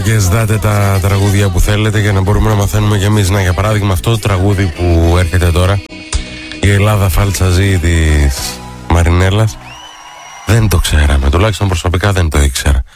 και ζητάτε τα τραγούδια που θέλετε για να μπορούμε να μαθαίνουμε κι εμείς. Να, για παράδειγμα, αυτό το τραγούδι που έρχεται τώρα, η Ελλάδα φάλτσαζή της Μαρινέλας, δεν το ξέραμε. Τουλάχιστον προσωπικά δεν το ήξερα.